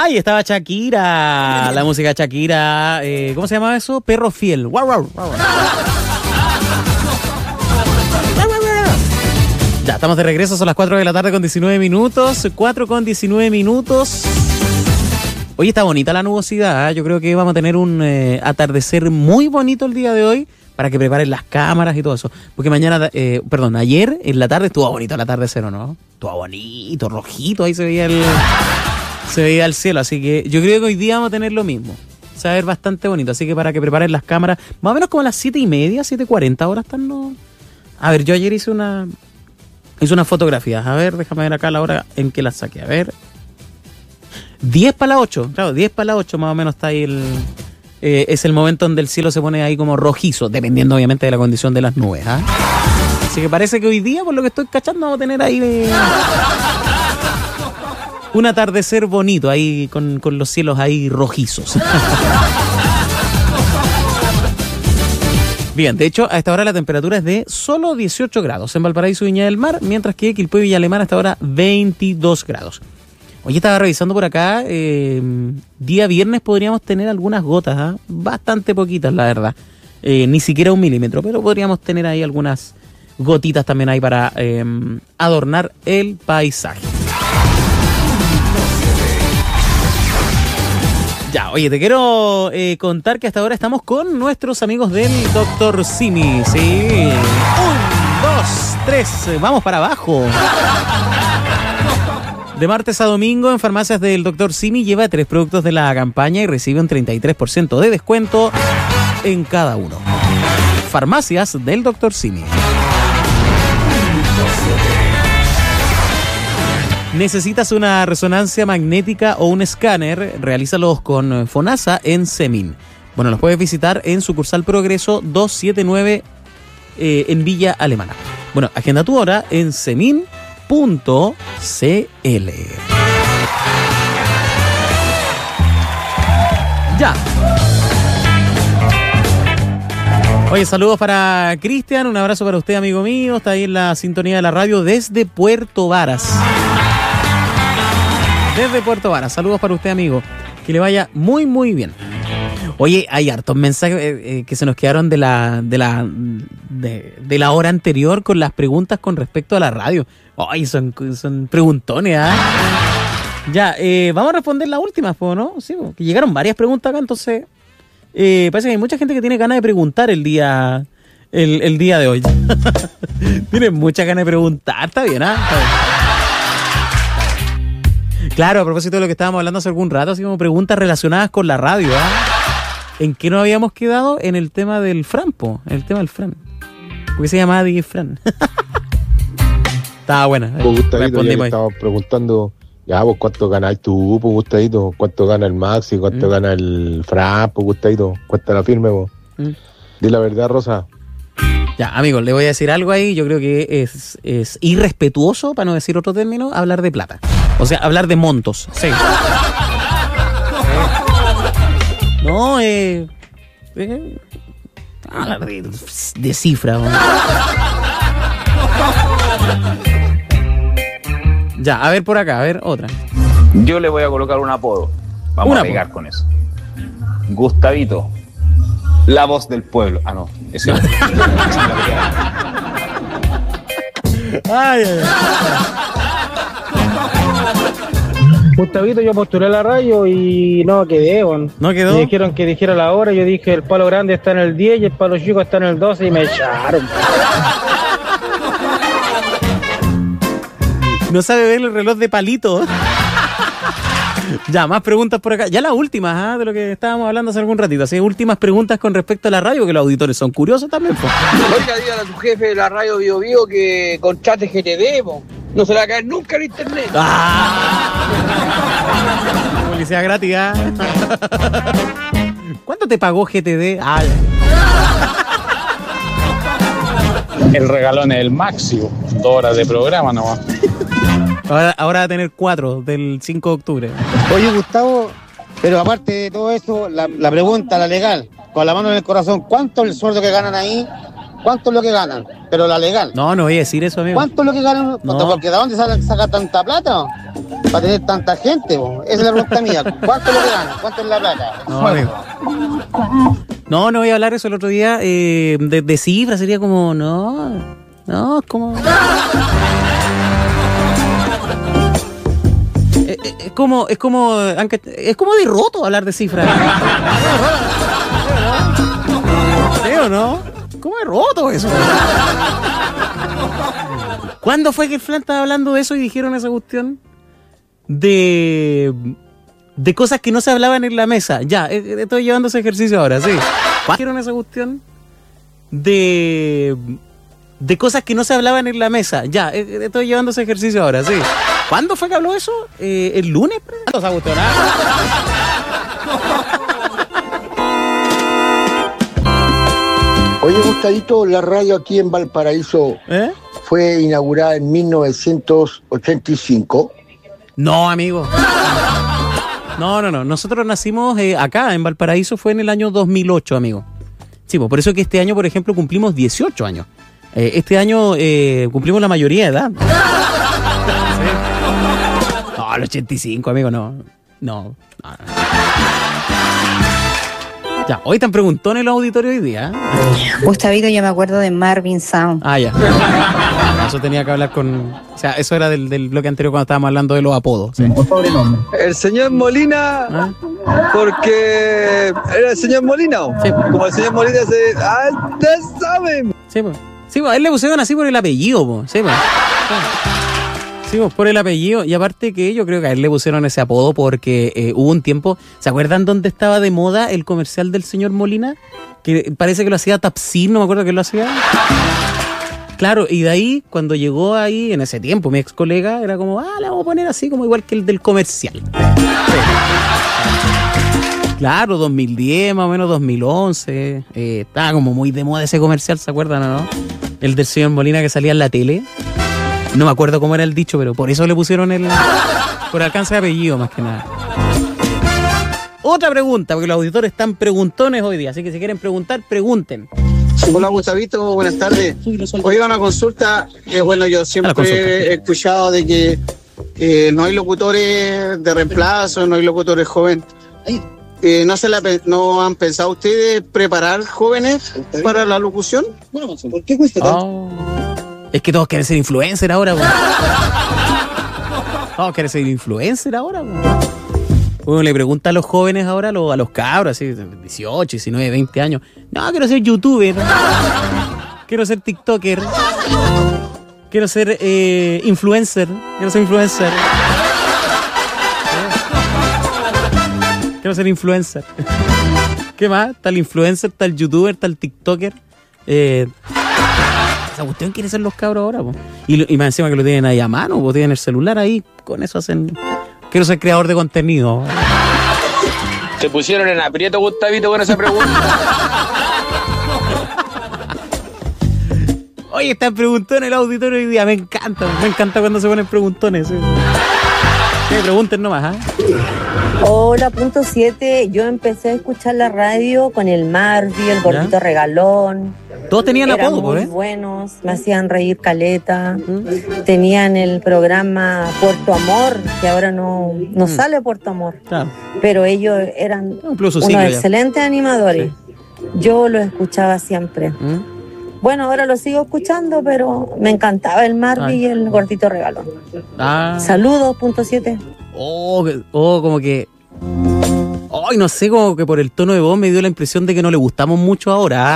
Ay, estaba Shakira, la música Shakira. ¿Cómo se llamaba eso? Perro fiel. Guau, guau, guau. Ya, estamos de regreso, son las 4 de la tarde con 19 minutos. 4 con 19 minutos. Hoy está bonita la nubosidad, ¿eh? Yo creo que vamos a tener un atardecer muy bonito el día de hoy para que preparen las cámaras y todo eso. Porque ayer en la tarde estuvo bonito el atardecer, ¿o no? Estuvo bonito, rojito, ahí se veía el cielo. Así que yo creo que hoy día vamos a tener lo mismo. Se va a ver bastante bonito, así que para que preparen las cámaras, más o menos como a las 7:30, 7:40 ahora están, ¿no? A ver, yo ayer hice unas fotografías. A ver, déjame ver acá la hora en que las saqué. A ver. 10 para las 8. Claro, 10 para las 8 más o menos está ahí es el momento donde el cielo se pone ahí como rojizo, dependiendo obviamente de la condición de las nubes. ¿Ah? Así que parece que hoy día, por lo que estoy cachando, vamos a tener ahí un atardecer bonito ahí con los cielos ahí rojizos. Bien, de hecho, a esta hora la temperatura es de solo 18 grados en Valparaíso, Viña del Mar, mientras que Quilpué y Villa Alemana a esta hora 22 grados. Hoy estaba revisando por acá, día viernes podríamos tener algunas gotas, ¿eh? Bastante poquitas, la verdad. Ni siquiera 1 milímetro, pero podríamos tener ahí algunas gotitas también ahí para adornar el paisaje. Ya, oye, te quiero contar que hasta ahora estamos con nuestros amigos del Dr. Simi, ¿sí? 1, 2, 3, vamos para abajo. De martes a domingo en farmacias del Dr. Simi lleva 3 productos de la campaña y recibe un 33% de descuento en cada uno. Farmacias del Dr. Simi. ¿Necesitas una resonancia magnética o un escáner? Realízalos con FONASA en Semin. Bueno, los puedes visitar en sucursal Progreso 279 en Villa Alemana. Bueno, agenda tu hora en semin.cl. Ya. Oye, saludos para Cristian, un abrazo para usted, amigo mío. Está ahí en la sintonía de la radio desde Puerto Varas. Desde Puerto Varas, saludos para usted, amigo. Que le vaya muy, muy bien. Oye, hay hartos mensajes que se nos quedaron de la hora anterior con las preguntas con respecto a la radio. Ay, son preguntones, ¿ah? Ya, vamos a responder las últimas, ¿no? Sí, que llegaron varias preguntas acá, entonces parece que hay mucha gente que tiene ganas de preguntar el día de hoy. Tienen muchas ganas de preguntar, está bien, ¿ah? Está bien. Claro, a propósito de lo que estábamos hablando hace algún rato, así como preguntas relacionadas con la radio, ¿ah? ¿En qué nos habíamos quedado? En el tema del Fran, en el tema del Fran. ¿Por qué se llamaba DJ Fran? Estaba buena. Gustadito, ya le estaba preguntando, ya, pues, ¿cuánto ganas tú, pues, Gustadito? ¿Cuánto gana el Maxi? ¿Cuánto gana el Fran, pues, Gustadito? Cuenta la firme, pues. Di la verdad, Rosa. Ya, amigos, le voy a decir algo ahí. Yo creo que es irrespetuoso, para no decir otro término, hablar de plata. O sea, hablar de montos. Sí. No, hablar de cifras. Ya, a ver por acá, a ver, otra. Yo le voy a colocar un apodo. Vamos a pegar con eso. Gustavito. La voz del pueblo. Ah, no. Ese es. Ay, ay, ay. Gustavito, yo postulé a la radio y no quedé, bon. ¿No quedó? Me dijeron que dijera la hora, yo dije el palo grande está en el 10 y el palo chico está en el 12 y me echaron. No sabe ver el reloj de palito. Ya, más preguntas por acá. Ya las últimas, de lo que estábamos hablando hace algún ratito. Así, últimas preguntas con respecto a la radio, que los auditores son curiosos también, po. Oiga, dígale a tu jefe de la radio Bio Bio que contrate GTD, po. No se le va a caer nunca el internet. Publicidad gratis, ¿ah? ¿Cuánto te pagó GTD? El regalón es el máximo. 2 horas de programa nomás. Ahora va a tener 4 del 5 de octubre. Oye, Gustavo, pero aparte de todo eso, la pregunta, la legal, con la mano en el corazón, ¿cuánto es el sueldo que ganan ahí? ¿Cuánto es lo que ganan? Pero la legal. No voy a decir eso, amigo. ¿Cuánto es lo que ganan? No. Porque ¿de dónde saca tanta plata? para tener tanta gente, po? Esa es la pregunta mía. ¿Cuánto es lo que ganan? ¿Cuánto es la plata? No, amigo. No voy a hablar eso el otro día. De cifras sería como, es como... Es como de roto hablar de cifras. ¿Sí o no? ¿Cómo de roto eso? ¿Cuándo fue que el Flan estaba hablando de eso y dijeron esa cuestión? De cosas que no se hablaban en la mesa. Ya, estoy llevando ese ejercicio ahora, sí. ¿Cuándo dijeron esa cuestión? De cosas que no se hablaban en la mesa. Ya, estoy llevando ese ejercicio ahora, sí. ¿Cuándo fue que habló eso? ¿El lunes? ¿Cuándo se ha gustado? Oye, Gustavito, la radio aquí en Valparaíso fue inaugurada en 1985. No, amigo. No. Nosotros nacimos acá en Valparaíso, fue en el año 2008, amigo. Sí, pues por eso que este año, por ejemplo, cumplimos 18 años. Este año cumplimos la mayoría de edad. Sí. No, el 85, amigo, no. Ya, hoy están preguntones en los auditorios hoy día. Gustavito, yo me acuerdo de Marvin Sound. Ah, ya. Eso tenía que hablar con... O sea, eso era del bloque anterior cuando estábamos hablando de los apodos. Sí. El señor Molina, porque era el señor Molina. Sí. Como el señor Molina se... ¡Ah, ustedes saben! Sí, pues. Sí, pues, a él le pusieron así por el apellido, pues. Sí, pues. Sí, pues por el apellido. Y aparte que yo creo que a él le pusieron ese apodo porque hubo un tiempo... ¿Se acuerdan dónde estaba de moda el comercial del señor Molina? Que parece que lo hacía Tapsin, no me acuerdo quién lo hacía. Claro, y de ahí, cuando llegó ahí, en ese tiempo, mi ex colega, era como, le vamos a poner así como igual que el del comercial. Sí. Claro, 2010, más o menos 2011. Estaba como muy de moda ese comercial, ¿se acuerdan o no? El del señor Molina que salía en la tele. No me acuerdo cómo era el dicho, pero por eso le pusieron por alcance de apellido, más que nada. Otra pregunta, porque los auditores están preguntones hoy día, así que si quieren preguntar, pregunten. Hola, Gustavito, buenas tardes. Oiga, una consulta. Bueno, yo siempre he escuchado de que no hay locutores de reemplazo, no hay locutores jóvenes. ¿No han pensado ustedes preparar jóvenes para la locución? ¿Por qué cuesta tanto? Es que todos quieren ser influencer ahora, güey. Todos quieren ser influencer ahora, güey. Uno le pregunta a los jóvenes ahora, a los cabros, así, 18, 19, 20 años. No, quiero ser youtuber. Quiero ser tiktoker. Quiero ser influencer. Quiero ser influencer. Quiero ser influencer. ¿Qué más? Está el influencer, está el youtuber, está el tiktoker. Esa cuestión quiere ser los cabros ahora, po. Y más encima que lo tienen ahí a mano, po, tienen el celular ahí, con eso hacen... Quiero ser creador de contenido. Te pusieron en aprieto, Gustavito, con esa pregunta. Oye, están preguntones el auditorio hoy día, me encanta cuando se ponen preguntones. Sí. Pregunten nomás, Hola, punto 7. Yo empecé a escuchar la radio con el Marvi, el Gordito Regalón. Todos tenían apodo, muy buenos, me hacían reír caleta. Tenían el programa Puerto Amor, que ahora no sale Puerto Amor. Claro. Pero ellos eran unos excelentes animadores. Sí. Yo los escuchaba siempre. Bueno, ahora lo sigo escuchando, pero me encantaba el Marvi y el Gordito Regalón. Saludos, punto 7. Como que... Ay, no sé, como que por el tono de voz me dio la impresión de que no le gustamos mucho ahora.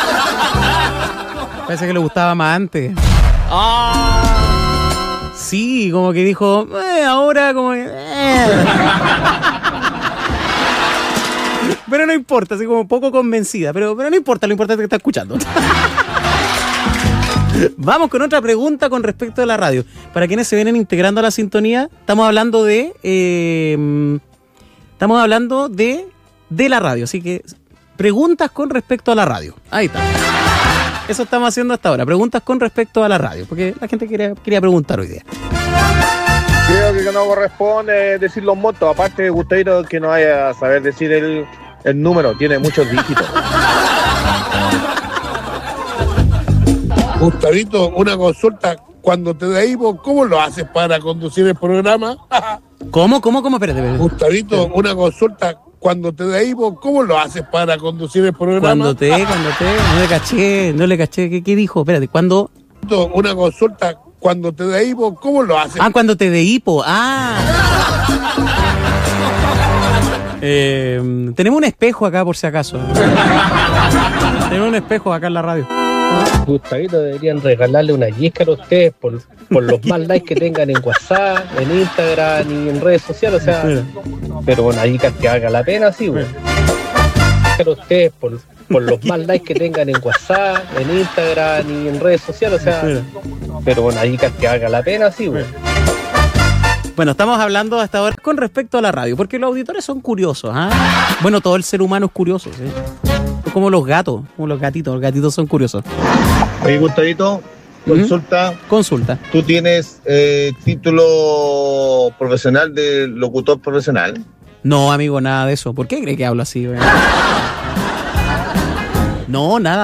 Parece que le gustaba más antes. Sí, como que dijo, ahora como que... Pero no importa, así como poco convencida. Pero no importa, lo importante es que está escuchando. Vamos con otra pregunta con respecto a la radio. Para quienes se vienen integrando a la sintonía, estamos hablando de la radio. Así que preguntas con respecto a la radio. Ahí está. Eso estamos haciendo hasta ahora. Preguntas con respecto a la radio. Porque la gente quería preguntar hoy día. Creo que no corresponde decir los montos. Aparte, Gustavito, que no vaya a saber decir el número. Tiene muchos dígitos. Gustavito, una consulta. cuando te da hipo, ¿cómo lo haces para conducir el programa? ¿Cómo? Espérate. Gustavito, una consulta. Cuando te da hipo, ¿cómo lo haces para conducir el programa? Cuando te, no le caché, ¿qué dijo? Espérate, ¿cuándo? Una consulta, cuando te da hipo, ¿cómo lo haces? Cuando te da hipo, tenemos un espejo acá por si acaso. Tenemos un espejo acá en la radio. Gustavito, deberían regalarle una Giscar a ustedes por los más likes que tengan en WhatsApp, en Instagram y en redes sociales, o sea, pero una Giscar que valga la pena, sí, güey. A ustedes por los más likes que tengan en WhatsApp, en Instagram y en redes sociales, o sea, pero una Giscar que valga la pena, sí, güey. Bueno, estamos hablando hasta ahora con respecto a la radio, porque los auditores son curiosos, Bueno, todo el ser humano es curioso, ¿sí? Como los gatos, como los gatitos son curiosos. Oye, Gustavito, consulta. ¿Tú tienes título profesional de locutor profesional? No, amigo, nada de eso. ¿Por qué cree que hablo así? No, nada.